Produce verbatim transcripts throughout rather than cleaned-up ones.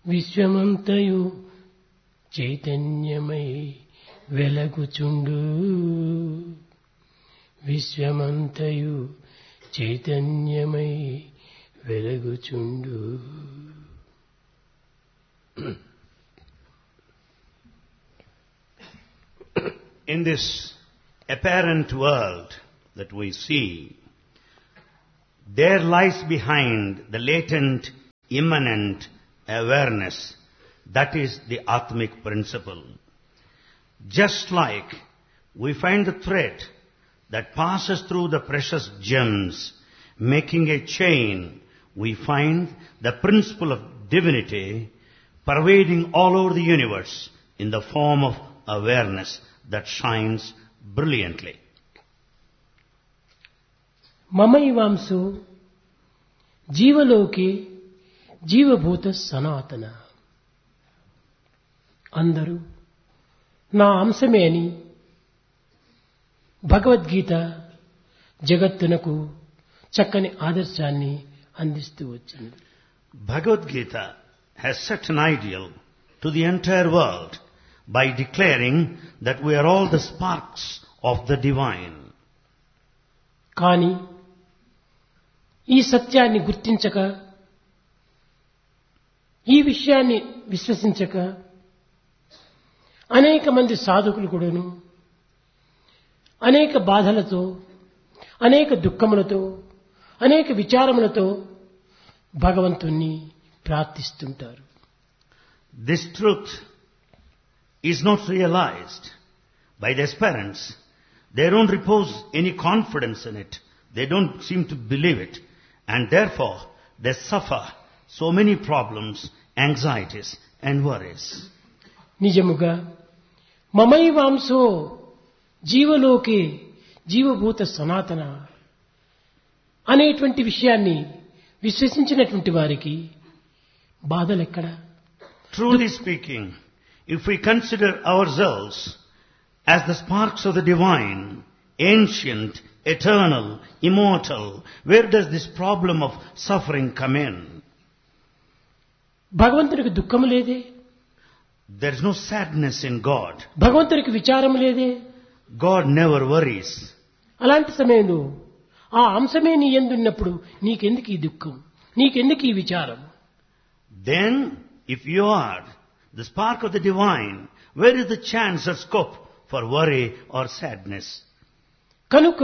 విశ్వమంతయు చైతన్యమై వెలగుచుండు విశ్వమంతయు చైతన్యమై వెలగుచుండు. In this apparent world that we see, there lies behind the latent, immanent awareness. That is the Atmic principle. Just like we find the thread that passes through the precious gems, making a chain, we find the principle of divinity pervading all over the universe in the form of awareness that shines brilliantly. మమైవాంసో జీవలోకే జీవభూత సనాతన. అందరూ నా అంశమే అని భగవద్గీత జగత్తునకు చక్కని ఆదర్శాన్ని అందిస్తూ వచ్చింది. Bhagavad Gita has set an ideal to the entire world by declaring that we are all the sparks of the divine. కానీ ఈ సత్యాన్ని గుర్తించక, ఈ విషయాన్ని విశ్వసించక అనేక మంది సాధకులు కూడాను అనేక బాధలతో, అనేక దుఃఖములతో, అనేక విచారములతో భగవంతుణ్ణి ప్రార్థిస్తుంటారు. This truth is not realized by the aspirants. They don't repose any confidence in it. They don't seem to believe it. And therefore, they suffer so many problems, anxieties and worries. నిజముగా మమైవాంసో జీవలోకే జీవభూత సనాతన అనేటువంటి విషయాన్ని విశ్వసించినటువంటి వారికి బాధలెక్కడ? Truly speaking, if we consider ourselves as the sparks of the divine, ancient, eternal, immortal, where does this problem of suffering come in? భగవంతునికి దుఃఖము లేదే, There is no sadness in God. భగవంతునికి విచారం లేదే. God never worries. అలాంటి సమయంలో ఆ అంశమే నీ యందున్నప్పుడు నీకెందుకు ఈ దుఃఖం, నీకెందుకు ఈ విచారం? Then, if you are the spark of the divine, where is the chance or scope for worry or sadness? కనుక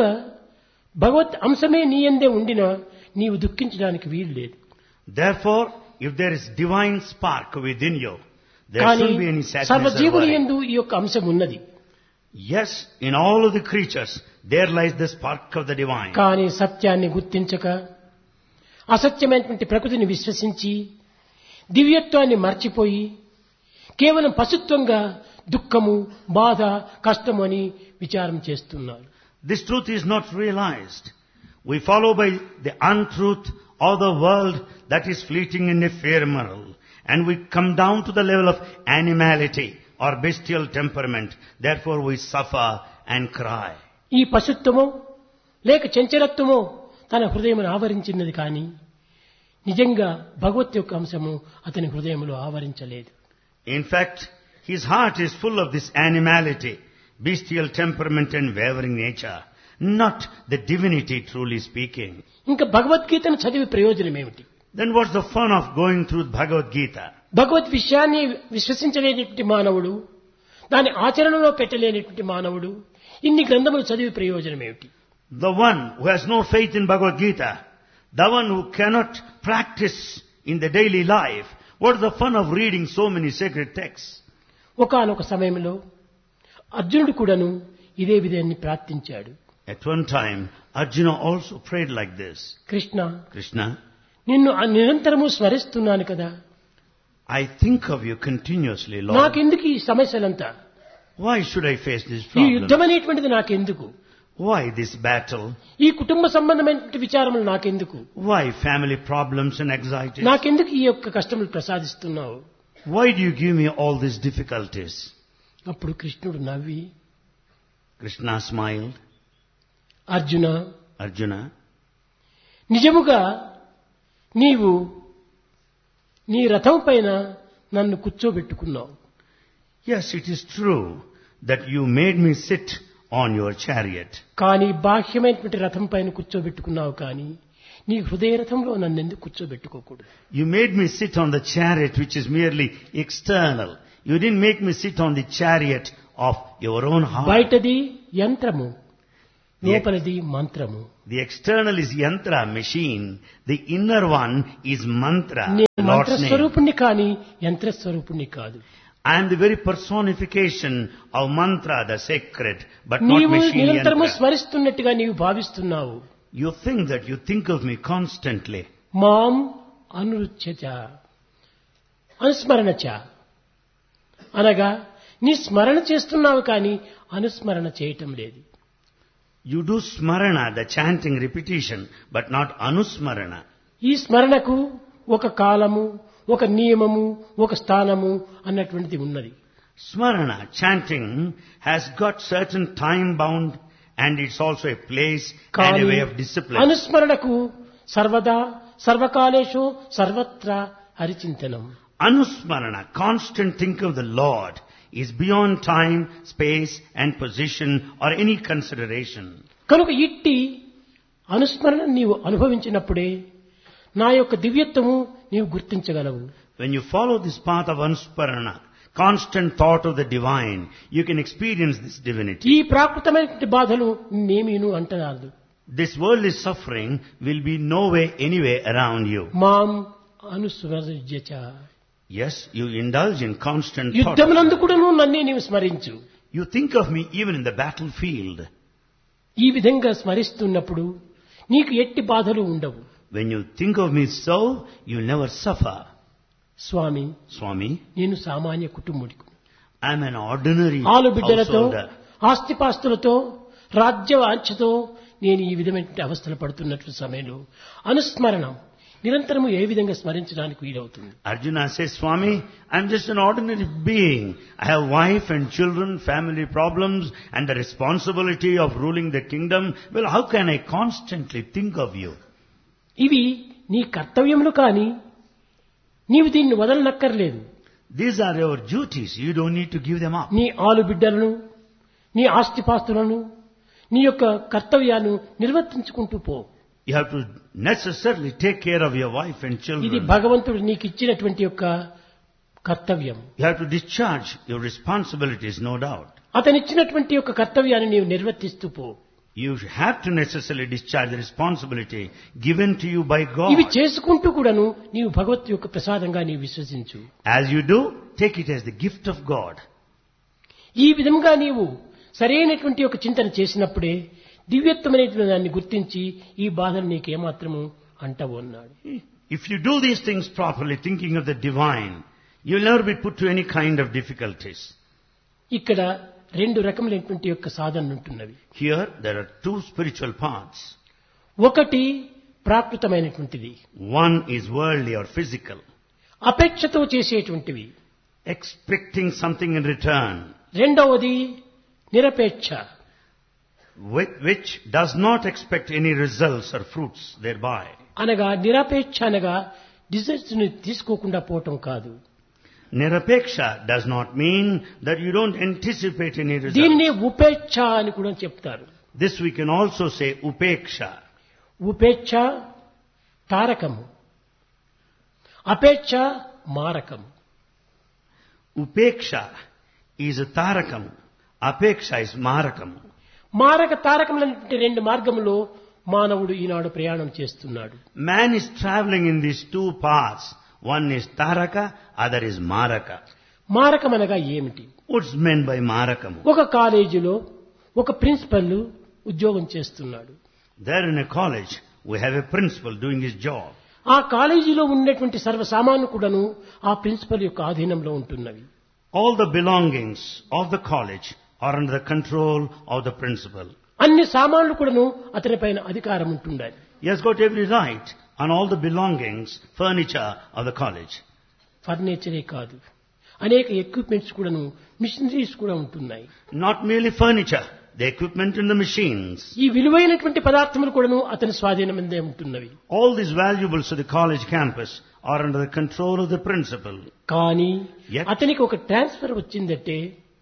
భగవత్ అంశమే నీ యందే ఉండినా నీవు దుఃఖించడానికి వీలు లేదు. Therefore, if there is divine spark within you, there కానీ shouldn't be any sadness or సర్వజీవుల worry. యందు ఈ యొక్క అంశం ఉన్నది. Yes, in all of the creatures, there lies the spark of the divine. కానీ సత్యాన్ని గుర్తించక అసత్యమైనటువంటి ప్రకృతిని విశ్వసించి దివ్యత్వాన్ని మర్చిపోయి కేవలం పశుత్వంగా దుఃఖము, బాధ, కష్టము అని విచారం చేస్తున్నారు. This truth is not realized. We follow by the untruth of the world that is fleeting and ephemeral, and we come down to the level of animality or bestial temperament. Therefore we suffer and cry. ఈ పశుత్వమో లేక చంచలత్వమో తన హృదయమును ఆవరించినది కానీ నిజంగా భగవత్ యొక్క అంశము అతని హృదయములో ఆవరించలేదు. In fact, his heart is full of this animality, bestial temperament and wavering nature, not the divinity truly speaking. ఇంకా భగవద్గీతను చదివి ప్రయోజనం ఏమిటి? Then what's the fun of going through Bhagavad Gita? భగవద్ విషయాన్ని విశ్వసించలేనటువంటి మానవుడు, దాని ఆచరణలో పెట్టలేనటువంటి మానవుడు ఇన్ని గ్రంథములు చదివి ప్రయోజనం ఏమిటి? The one who has no faith in Bhagavad Gita, the one who cannot practice in the daily life, what is the fun of reading so many sacred texts? ఒకానొక సమయంలో అర్జునుడు కూడాను ఇదే విధయాన్ని ప్రార్థించాడు. At one time, Arjuna also prayed like this. Krishna, Krishna, నిన్ను నిరంతరము స్మరిస్తున్నాను కదా, I think of you continuously, Lord. నాకెందుకు ఈ సమస్యలంతా? Why should I face this ఈ యుద్ధం problem? అనేటువంటిది నాకెందుకు? Why this battle? ఈ కుటుంబ సంబంధమైనటువంటి విచారములు నాకెందుకు? Why family problems and anxieties? నాకెందుకు ఈ యొక్క కష్టములు ప్రసాదిస్తున్నావు? Why do you give me all these difficulties? అప్పుడు కృష్ణుడు నవ్వి, Krishna smiled. అర్జున, Arjuna, నిజముగా నీవు నీ రథం పైన నన్ను కూర్చోబెట్టుకున్నావు. Yes, it is true that you made me sit on your chariot. కానీ బాహ్యమైనటువంటి రథం పైన కూర్చోబెట్టుకున్నావు, కానీ నీ హృదయ రథంలో నన్ను ఎందుకు కూర్చోబెట్టుకోకూడదు? You made me sit on the chariot which is merely external. You didn't make me sit on the chariot of your own heart. బయటది యంత్రము, లోపలది మంత్రము. The external is yantra, machine. The inner one is mantra, నేను Lord's name. మంత్రస్వరూపుణ్ణి కానీ యంత్రస్వరూపుణ్ణి కాదు. I am the very personification of mantra, the sacred, but not నీవు machine నిరంతరము yantra. స్మరిస్తున్నట్టుగా నీవు భావిస్తున్నావు. You think that you think of me constantly. మాం అనురుచ్యచ అనుస్మరణచ అనగా నీ స్మరణ చేస్తున్నావు కానీ అనుస్మరణ చేయటం లేదు. You do smarana, the chanting repetition, but not anusmarana. ఈ స్మరణకు ఒక కాలము, ఒక నియమము, ఒక స్థానము అన్నటువంటిది ఉన్నది. Smarana, chanting, has got certain time bound and it's also a place and a way of discipline. అనుస్మరణకు సర్వదా సర్వకాలేషు సర్వత్రా హరిచింతనం. Anusmarana, constant think of the Lord, is beyond time, space and position or any consideration. కనుక ఇట్టి అనుస్మరణ నీవు అనుభవించినప్పుడే నా యొక్క దివ్యత్వము నీవు గుర్తించగలవు. When you follow this path of anusmarana, constant thought of the divine, you can experience this divinity. ఈ ప్రాకృతమైనటువంటి బాధలు నేమీను అంటరాదు. This worldly suffering will be no way, anyway around you. మాం అనుస్మరజ్యచ Yes, you indulge in constant thought. యుద్ధమునందు కూడాను నన్నే నీవు స్మరించు. You think of me even in the battlefield. ఈ విధంగా స్మరిస్తున్నప్పుడు నీకు ఎట్టి బాధలు ఉండవు. When you think of me so, you'll never suffer. Swamy, Swami, నేను సామాన్య కుటుంబుడికి I'm an ordinary ఆలు బిడ్డలతో householder. ఆస్తిపాస్తులతో రాజ్య వాంఛతో నేను ఈ విధమైన అవస్థలు పడుతున్నటువంటి సమయంలో అనుస్మరణం నిరంతరము ఏ విధంగా స్మరించడానికి వీలవుతుంది? Arjuna says, Swami, I'm just an ordinary being. I have wife and children, family problems, and the responsibility of ruling the kingdom. Well, how can I constantly think of you? ఇవి నీ కర్తవ్యములు కానీ నీవు దీన్ని వదలనక్కర్లేదు. These are your duties. You don't need to give them up. నీ ఆలు బిడ్డలను, నీ ఆస్తిపాస్తులను, నీ యొక్క కర్తవ్యాన్ని నిర్వర్తించుకుంటూ పో. You have to necessarily take care of your wife and ఇది children. భగవంతుడు నీకు ఇచ్చినటువంటి యొక్క కర్తవ్యం. You have to discharge your responsibilities, no doubt. అతనిచ్చినటువంటి యొక్క కర్తవ్యాన్ని నీవు నిర్వర్తిస్తూ పో. You have to necessarily discharge the responsibility given to you by God. ఇవి చేసుకుంటూ కూడాను నీవు భగవత్ యొక్క ప్రసాదంగా నీవు విశ్వసించు. As you do, take it as the gift of God. ఈ విధంగా నీవు సరైనటువంటి ఒక చింతన చేసినప్పుడే దివ్యత్వమైనటువంటి దాన్ని గుర్తించి ఈ బాధను నీకేమాత్రము అంటవు అన్నాడు. If you do these things properly, thinking of the divine, you will never be put to any kind of difficulties. ఇక్కడ రెండు రకములైనటువంటి యొక్క సాధనలు ఉంటున్నవి. Here, there are two spiritual paths. ఒకటి ప్రాకృతమైనటువంటిది, One is worldly or physical, అపేక్షతో చేసేటువంటివి. expecting something in return, రెండవది నిరపేక్ష, whi- which does not expect any results or fruits thereby. అనగా నిరపేక్ష అనగా desires ని తీసుకోకుండా పోవటం కాదు. Nirapeksha does not mean that you don't anticipate any results. దీన్ని ఉపేక్ష అని కూడా చెప్తారు. This we can also say upeksha. ఉపేక్ష తారకము, అపేక్ష మారకము. Upeksha is a tarakam. Apeksha is marakam. మారక తారకములైనటువంటి రెండు మార్గములో మానవుడు ఈనాడు ప్రయాణం చేస్తున్నాడు. Man is traveling in these two paths. One is taraka, other is maraka. మారకం అనగా ఏమిటి? What's meant by marakam? ఒక కాలేజీలో ఒక ప్రిన్సిపల్ ఉద్యోగం చేస్తున్నాడు. There in a college, we have a principal doing his job. ఆ కాలేజీలో ఉన్నటువంటి సర్వసామాన్లు కూడాను ఆ ప్రిన్సిపల్ యొక్క ఆధీనంలో ఉంటున్నవి. All the belongings of the college are under the control of the principal. అన్ని సామాన్లు కూడాను అతని పైన అధికారం ఉంటుండాలి. He has got every right on all the belongings, furniture of the college. ఫర్నిచరే కాదు, అనేక ఎక్విప్మెంట్స్ కూడాను, మిషనరీస్ కూడా ఉంటున్నాయి. Not merely furniture, the equipment and the machines. ఈ విలువైనటువంటి పదార్థములు కూడాను అతని స్వాధీనమందే ఉంటున్నవి. All these valuables of the college campus are under the control of the principal. కానీ Yet- అతనికి ఒక ట్రాన్స్ఫర్ వచ్చిందంటే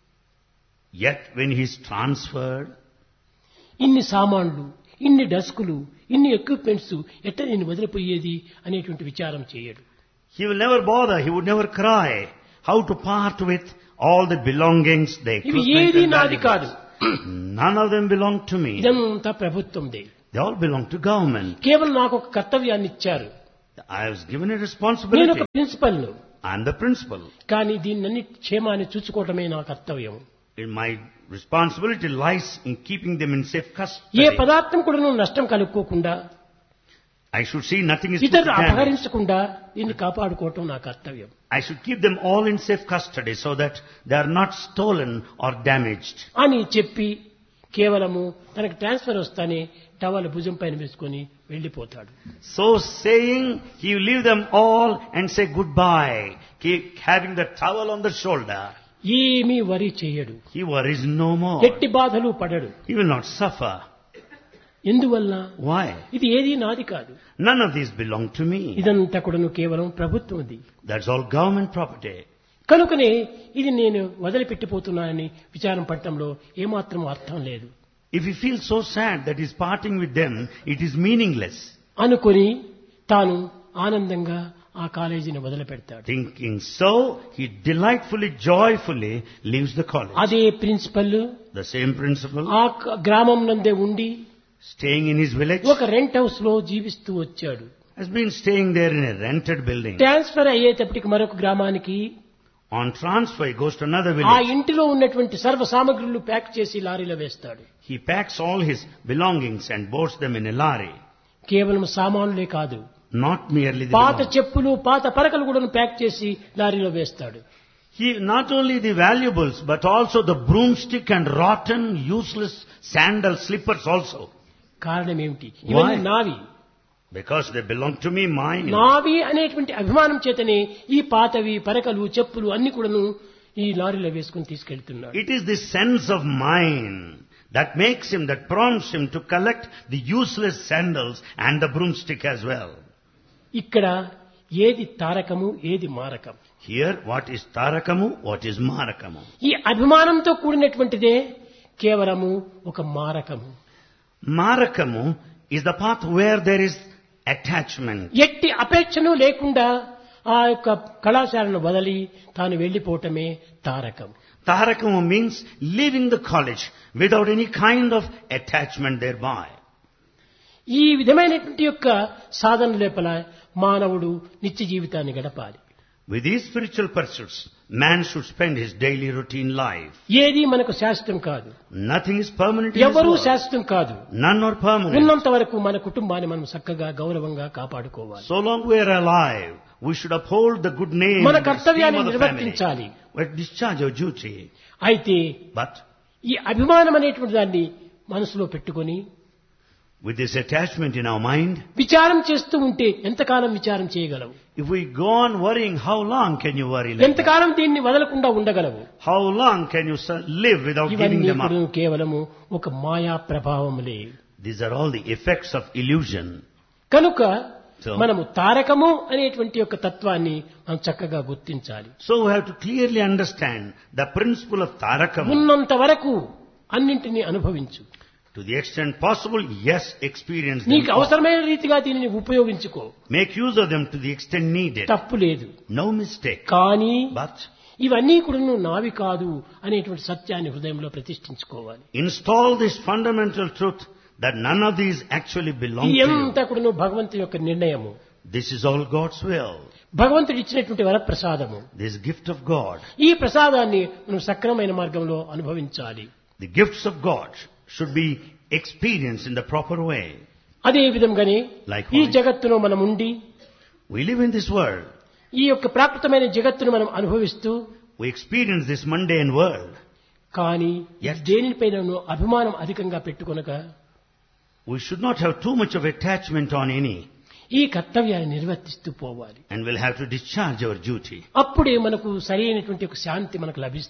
Yet when he is transferred, ఇన్ని సామాన్లు, ఇన్ని డస్కులు, ఇన్ని ఎక్విప్మెంట్స్ ఎట్ట నేను వదిలిపోయేది అనేటువంటి విచారం చేయడు. he will never bother, he would never cry how to part with all the belongings, the ఇవి equipment ఏది and నాది కాదు. valuables. None of them belong to me. ఇదంతా ప్రభుత్వందే. They all belong to government. కేవలం నాకు ఒక కర్తవ్యాన్ని ఇచ్చారు. I was given a నేను responsibility. ఒక ప్రిన్సిపల్. I'm the principal. కానీ దీన్ని క్షేమాన్ని చూసుకోవటమే నా కర్తవ్యం. In my responsibility lies in keeping them in safe A custody. పదార్థం కూడా నువ్వు నష్టం కలుక్కోకుండా, I should see nothing is put to ఇతరులు damage. అపహరించకుండా దీన్ని కాపాడుకోవటం నా కర్తవ్యం. I should keep them all in safe custody so that they are not stolen or damaged. అని చెప్పి కేవలము తనకు ట్రాన్స్ఫర్ వస్తానే టవల్ భుజం పైన వేసుకొని వెళ్లిపోతాడు. So saying, he will leave them all and say goodbye, keep having the towel on the shoulder. ఏమీ వరి చేయడు. He worries no more. ఎట్టి బాధలు పడడు. He will not suffer. ఎందువల్ల? Why? ఇది ఏది నాది కాదు. None of these belong to me. ఇదంతా కూడాను కేవలం ప్రభుత్వంది. That's all government property. కనుకనే ఇది నేను వదిలిపెట్టిపోతున్నానని విచారం పడటంలో ఏమాత్రం అర్థం లేదు. If he feels so sad that he's parting with them, it is meaningless. అనుకొని తాను ఆనందంగా ఆ కాలేజీని వదిలిపెడతాడు. Thinking so, he delightfully, joyfully leaves the college. అదే ప్రిన్సిపల్ The same principal, ఆ క- గ్రామం నందే ఉండి staying in his village, ఒక రెంట్ హౌస్ లో జీవిస్తూ వచ్చాడు. has been staying there in a rented building. Transfer అయ్యేటప్పటికి మరొక గ్రామానికి On transfer, he goes to another ఆ village. ఇంటిలో ఉన్నటువంటి సర్వ సామగ్రులు ప్యాక్ చేసి లారీలో వేస్తాడు. He packs all his belongings and boards them in a lorry. కేవలం సామానులే కాదు, Not merely the పాత belongings. చెప్పులు, పాత పరకలు కూడా ప్యాక్ చేసి లారీలో వేస్తాడు. He, not only the valuables, but also the broomstick and rotten, useless sandal slippers also. కారణం ఏమిటి? ఇవన్నీ Why? నావి. Because they belong to me, mine. నావి అనేటువంటి అభిమానం చేతనే ఈ పాతవి పరకలు చెప్పులు అన్ని కూడాను ఈ లారీలో వేసుకుని తీసుకెళ్తున్నాడు. It is the sense of mine that makes him, that prompts him to collect the useless sandals and the broomstick as well. ఇక్కడ ఏది తారకము, ఏది మారకం? Here, what is tarakamu, what is marakamu? ఈ అభిమానంతో కూడినటువంటిదే కేవలము ఒక మారకము. Marakamu is the path where there is attachment. ఎట్టి అపేక్షను లేకుండా ఆ యొక్క కళాశాలను వదిలి తాను వెళ్లిపోవటమే Tarakam. Tarakamu means leaving the college without any kind of attachment thereby. ఈ విధమైనటువంటి యొక్క సాధన లోపల మానవుడు నిత్య జీవితాన్ని గడపాలి. With these spiritual pursuits, man should spend his daily routine life. ఏది మనకు శాశ్వతం కాదు. Nothing is permanent in this ఎవరూ world. శాశ్వతం కాదు. None are permanent. ఉన్నంత వరకు మన కుటుంబాన్ని మనం చక్కగా గౌరవంగా కాపాడుకోవాలి. So long we are alive, we should uphold the good name మన and esteem కర్తవ్యాన్ని of the family. నిర్వర్తించాలి. We discharge our duty. అయితే But ఈ అభిమానం అనేటువంటి దాన్ని మనసులో పెట్టుకొని with this attachment in our mind, విచారం చేస్తూ ఉంటే ఎంతకాలం విచారం చేయగలవు? if we go on worrying, how long can you worry like that? ఎంతకాలం దీన్ని వదలకుండా ఉండగలవు? How long can you su- live without giving ఇవన్నీ them up? కూడా కేవలము ఒక మాయా ప్రభావములే. These are all the effects of illusion. కనుక So- మనము తారకము అనేటువంటి యొక్క తత్వాన్ని మనం చక్కగా గుర్తించాలి. So we have to clearly understand the principle of tarakam. ఉన్నంత వరకు అన్నింటినీ అనుభవించు. To the extent possible, yes, experience them. నీకు అవసరమైన రీతిగా దీనిని ఉపయోగించుకో. Make use of them to the extent needed. తప్పు లేదు. No mistake. కానీ But ఇవన్నీ కూడా నువ్వు నావి కాదు అనేటువంటి సత్యాన్ని హృదయంలో ప్రతిష్ఠించుకోవాలి. install this fundamental truth that none of these actually belong ఇది to you. ఎంత కూడా నువ్వు భగవంతుని యొక్క నిర్ణయము. This is all God's will. భగవంతుడు ఇచ్చినటువంటి వరప్రసాదము. This gift of God. ఈ ప్రసాదాన్ని మనం సక్రమైన మార్గంలో అనుభవించాలి. The gifts of God should be experienced in the proper way. అదే విధంగానే Likewise. ఈ జగత్తులో మనం ఉండి We live in this world. ఈ యొక్క ప్రాకృతమైన జగత్తును మనం అనుభవిస్తూ We experience this mundane world. కానీ Yes. దేనిపైన అభిమానం అధికంగా పెట్టుకొనక We should not have too much of attachment on any, ఈ కర్తవ్యాన్ని నిర్వర్తిస్తూ పోవాలి. and we'll have to discharge our duty. అప్పుడే మనకు సరైనటువంటి ఒక శాంతి మనకు లభిస్తుంది.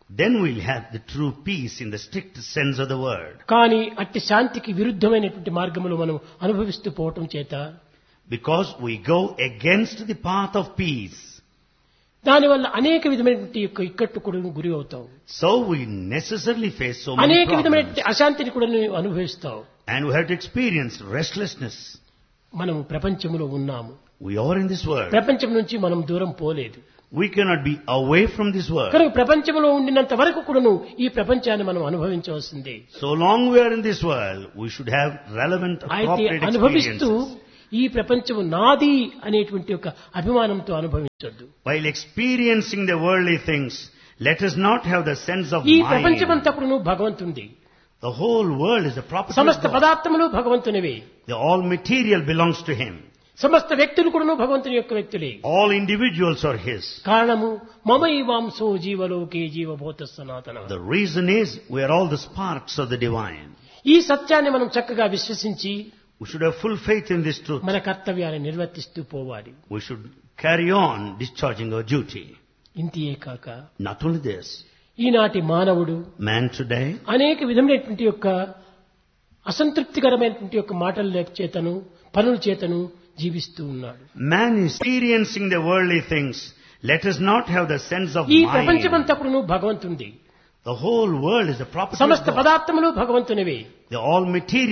then we'll have the true peace in the strict sense of the word. కానీ అట్టి శాంతికి విరుద్ధమైనటువంటి మార్గములు మనం అనుభవిస్తూ పోవటం చేత Because we go against the path of peace. దానివల్ల అనేక విధమైనటువంటి యొక్క ఇక్కట్టు కూడా గురి అవుతాం. So we necessarily face so many అనేక problems. విధమైనటువంటి అశాంతిని కూడా నువ్వు అనుభవిస్తావు. And we have to experience restlessness. మనం ప్రపంచంలో ఉన్నాము. We are in this world. ప్రపంచం నుంచి మనం దూరం పోలేదు. We cannot be away from this world. కనుక ప్రపంచంలో ఉండినంత వరకు కూడాను ఈ ప్రపంచాన్ని మనం అనుభవించవలసిందే. So long we are in this world, we should have relevant, అయితే appropriate అనుభవిస్తూ experiences. ఈ ప్రపంచము నాది అనేటువంటి ఒక అభిమానంతో అనుభవించొద్దు. While experiencing the worldly things, let us not have the sense of ఈ mind. ప్రపంచమంతా కూడాను భగవంతునిది. The whole world is the property of సమస్త God. పదార్థములు భగవంతునివే. The all material belongs to Him. సమస్త వ్యక్తులు కూడాను భగవంతుని యొక్క వ్యక్తులే. All individuals are His. కారణము మమైవాంసో జీవలోకే జీవభూత సనాతన. The reason is we are all the sparks of the divine. ఈ సత్యాన్ని మనం చక్కగా విశ్వసించి We should have full faith in this truth. మన కర్తవ్యాన్ని నిర్వర్తిస్తూ పోవాలి. We should carry on discharging our duty. ఇంతియే కాక Not only this, ఈనాటి మానవుడు man today అనేక విధమైనటువంటి యొక్క అసంతృప్తికరమైనటువంటి యొక్క మాటల చేతను పనుల చేతను జీవిస్తూ ఉన్నాడు. man is experiencing the worldly things. Let us not have the sense of ఈ mind. ప్రపంచమంతా కూడాను భగవంతునిది. The whole world is the property of సమస్త God. పదార్థములు భగవంతునివే. The all material